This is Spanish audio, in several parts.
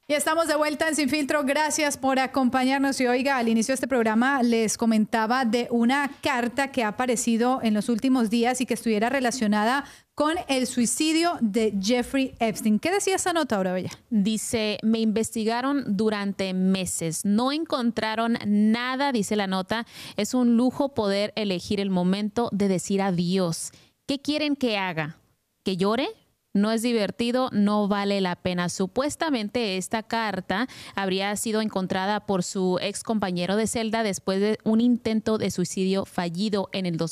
Y estamos de vuelta en Sin Filtro. Gracias por acompañarnos. Y oiga, al inicio de este programa les comentaba de una carta que ha aparecido en los últimos días y que estuviera relacionada con el suicidio de Jeffrey Epstein. ¿Qué decía esa nota, Aura Bella? Dice, me investigaron durante meses. No encontraron nada, dice la nota. Es un lujo poder elegir el momento de decir adiós. ¿Qué quieren que haga? ¿Que llore? No es divertido, no vale la pena. Supuestamente esta carta habría sido encontrada por su ex compañero de celda después de un intento de suicidio fallido en el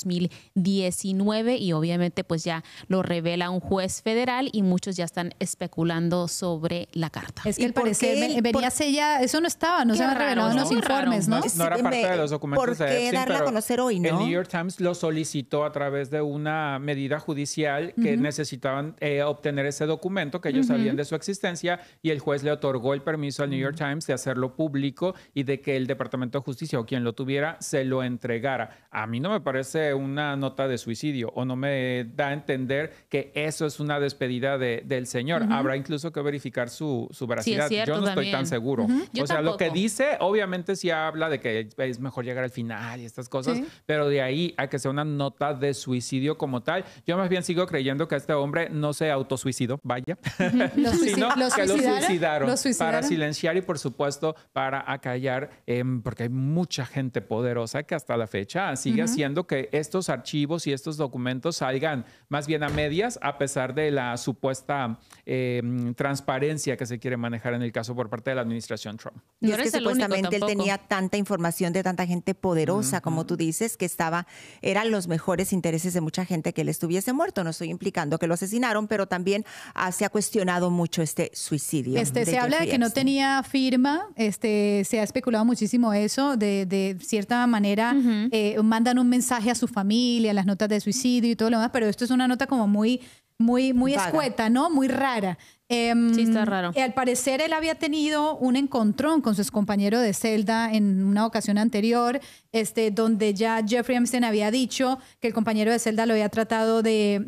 2019 y obviamente pues ya lo revela un juez federal y muchos ya están especulando sobre la carta. Es que al parecer venía sellada, eso no estaba, no se han revelado los informes, ¿no? No era parte de los documentos de Epstein, darla a conocer hoy, ¿no? El New York Times lo solicitó a través de una medida judicial que necesitaban obtener ese documento, que ellos sabían de su existencia, y el juez le otorgó el permiso al New York Times de hacerlo público y de que el Departamento de Justicia o quien lo tuviera se lo entregara. A mí no me parece una nota de suicidio o no me da a entender que eso es una despedida del señor. Habrá incluso que verificar su veracidad. Sí, es cierto, yo no también estoy tan seguro. Yo o sea, tampoco. lo que dice, obviamente sí habla de que es mejor llegar al final y estas cosas, pero de ahí a que sea una nota de suicidio como tal, yo más bien sigo creyendo que este hombre no se autosuicidó, vaya, sino que lo suicidaron para silenciar y por supuesto para acallar, porque hay mucha gente poderosa que hasta la fecha sigue haciendo que estos archivos y estos documentos salgan más bien a medias, a pesar de la supuesta transparencia que se quiere manejar en el caso por parte de la administración Trump. Y es que supuestamente él tenía tanta información de tanta gente poderosa, como tú dices, que eran los mejores intereses de mucha gente que él estuviese muerto. No estoy implicando que lo asesinaron, pero también se ha cuestionado mucho este suicidio. Se habla de que no tenía firma, se ha especulado muchísimo eso, de cierta manera mandan un mensaje a su familia, las notas de suicidio y todo lo demás, pero esto es una nota como muy escueta, ¿no? Muy rara. Sí, está raro. Al parecer él había tenido un encontrón con su excompañero de celda en una ocasión anterior, donde ya Jeffrey Epstein había dicho que el compañero de celda lo había tratado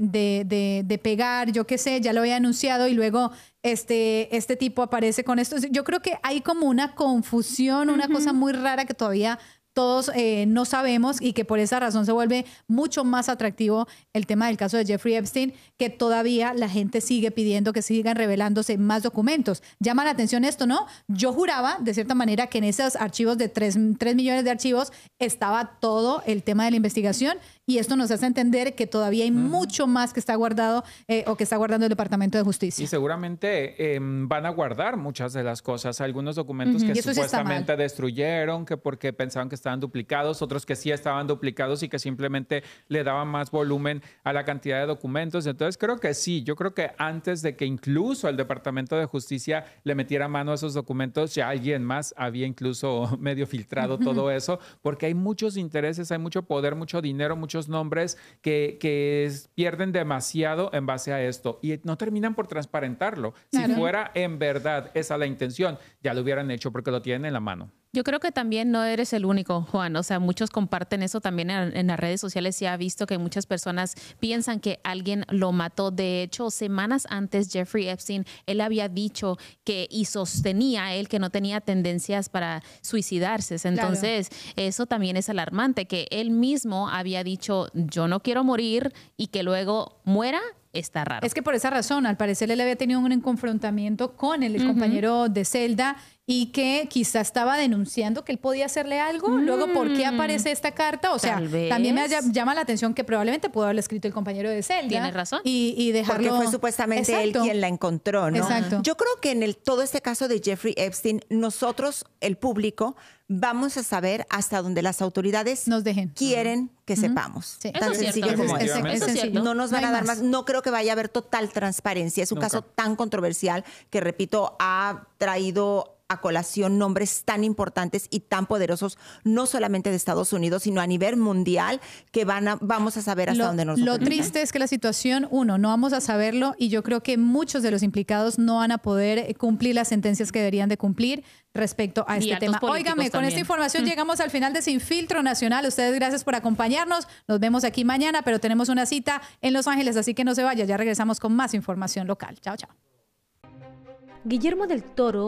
de pegar, yo qué sé, ya lo había anunciado y luego este tipo aparece con esto. Yo creo que hay como una confusión, una cosa muy rara que todavía todos no sabemos y que por esa razón se vuelve mucho más atractivo el tema del caso de Jeffrey Epstein, que todavía la gente sigue pidiendo que sigan revelándose más documentos. Llama la atención esto, ¿no? Yo juraba, de cierta manera, que en esos archivos de 3 millones de archivos estaba todo el tema de la investigación y esto nos hace entender que todavía hay mucho más que está guardado o que está guardando el Departamento de Justicia. Y seguramente van a guardar muchas de las cosas, algunos documentos que supuestamente destruyeron, que porque pensaban que estaban duplicados, otros que sí estaban duplicados y que simplemente le daban más volumen a la cantidad de documentos. Entonces creo que sí, yo creo que antes de que incluso el Departamento de Justicia le metiera mano a esos documentos, ya alguien más había incluso medio filtrado todo eso, porque hay muchos intereses, hay mucho poder, mucho dinero, muchos nombres que pierden demasiado en base a esto y no terminan por transparentarlo. Si fuera en verdad esa la intención, ya lo hubieran hecho porque lo tienen en la mano. Yo creo que también no eres el único, Juan. O sea, muchos comparten eso también en las redes sociales. Se ha visto que muchas personas piensan que alguien lo mató. De hecho, semanas antes, Jeffrey Epstein, él había dicho que y sostenía él que no tenía tendencias para suicidarse. Entonces, eso también es alarmante, que él mismo había dicho, yo no quiero morir y que luego muera. Está raro. Es que por esa razón, al parecer él había tenido un confrontamiento con el compañero de celda y que quizá estaba denunciando que él podía hacerle algo. Luego, ¿por qué aparece esta carta? O sea, también me llama la atención que probablemente pudo haberle escrito el compañero de celda. Tienes razón. Y dejarlo... Porque fue supuestamente él quien la encontró, ¿no? Exacto. Yo creo que en todo este caso de Jeffrey Epstein, nosotros, el público, vamos a saber hasta donde las autoridades nos dejen. Quieren que sepamos. Sí. Tan sencillo como eso. No nos van a dar más. No creo que vaya a haber total transparencia. Es un caso tan controversial que, repito, ha traído a colación nombres tan importantes y tan poderosos, no solamente de Estados Unidos, sino a nivel mundial, que vamos a saber hasta dónde nos Lo triste es que la situación, no vamos a saberlo y yo creo que muchos de los implicados no van a poder cumplir las sentencias que deberían de cumplir respecto a este tema. Óigame, con esta información llegamos al final de Sin Filtro Nacional. Ustedes, gracias por acompañarnos. Nos vemos aquí mañana, pero tenemos una cita en Los Ángeles, así que no se vaya. Ya regresamos con más información local. Chao, chao. Guillermo del Toro